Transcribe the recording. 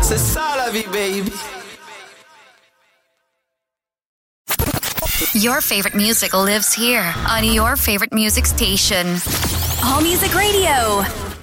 C'est ça la vie, baby. Your favorite music lives here on your favorite music station. All Music Radio.